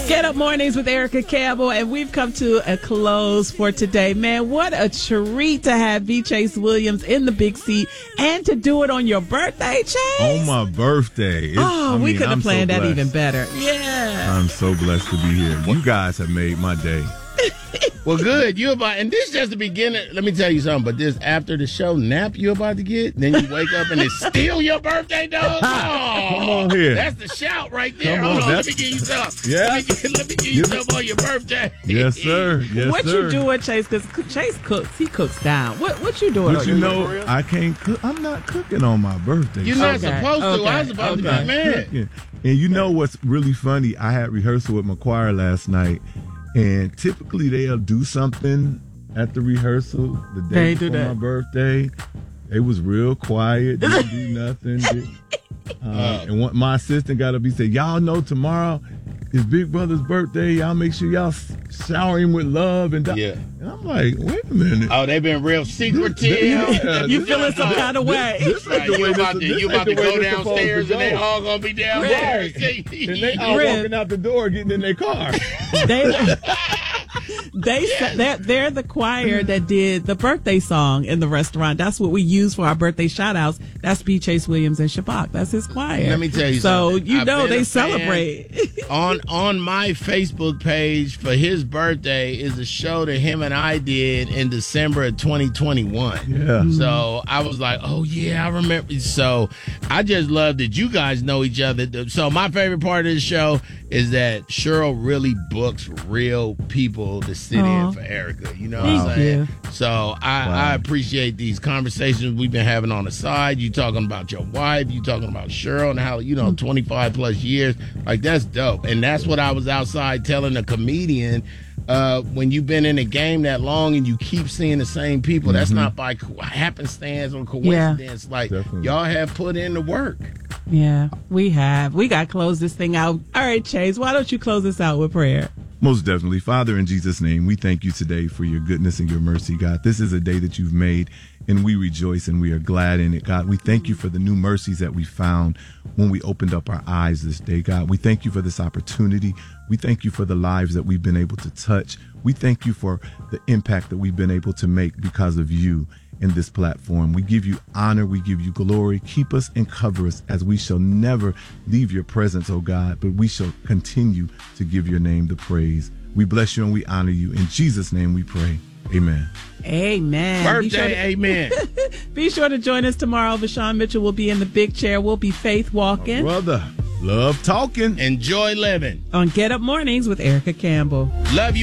Get Up Mornings with Erica Campbell, and we've come to a close for today. Man, what a treat to have B. Chase Williams in the big seat and to do it on your birthday, Chase. On my birthday. We could have planned that even better. Yeah. I'm so blessed to be here. You guys have made my day. Well, good. And this is just the beginning. Let me tell you something. But this after the show nap you're about to get, then you wake up and it's still your birthday, dog. Oh, come on here. That's the shout right there. Come on, Hold on. Let me give you some. Yeah. Let me give you some on your birthday. Yes, sir. Yes, what sir. you doing, Chase? Because Chase cooks. He cooks down. What you doing? But you know, I can't cook. I'm not cooking on my birthday. You're not supposed to. I was supposed to be mad. And you know what's really funny? I had rehearsal with my choir last night. And typically they'll do something at the rehearsal the day before my birthday. They was real quiet, didn't do nothing. And my assistant got up, he said, y'all know tomorrow is Big Brother's birthday. Y'all make sure y'all shower him with love. And and I'm like, wait a minute. Oh, they've been real secretive. You feeling some kind of way. You about to go downstairs and they all going to be downstairs. And they all walking out the door getting in their car. They're the choir that did the birthday song in the restaurant. That's what we use for our birthday shout outs. That's B. Chase Williams and Shabak. That's his choir. Let me tell you something. So they celebrate. On my Facebook page for his birthday is a show that him and I did in December of 2021. Yeah. So I was like, oh yeah, I remember. So I just love that you guys know each other. So my favorite part of the show is that Cheryl really books real people to sit in for Erica. You know what I'm saying? So I appreciate these conversations we've been having on the side. You talking about your wife, you talking about Cheryl and how, 25 plus years. Like, that's dope. And that's what I was outside telling a comedian. When you've been in a game that long and you keep seeing the same people, that's not by happenstance or coincidence. Like, y'all have put in the work. Yeah, we have. We got to close this thing out. All right, Chase, why don't you close us out with prayer? Most definitely. Father, in Jesus' name, we thank you today for your goodness and your mercy, God. This is a day that you've made, and we rejoice and we are glad in it, God. We thank you for the new mercies that we found when we opened up our eyes this day, God. We thank you for this opportunity. We thank you for the lives that we've been able to touch. We thank you for the impact that we've been able to make because of you in this platform. We give you honor. We give you glory. Keep us and cover us as we shall never leave your presence, oh God, but we shall continue to give your name the praise. We bless you and we honor you. In Jesus' name we pray. Amen. Amen. Birthday, amen. Be sure to join us tomorrow. Vashawn Mitchell will be in the big chair. We'll be faith walking. Brother, love talking. Enjoy living. On Get Up Mornings with Erica Campbell. Love you.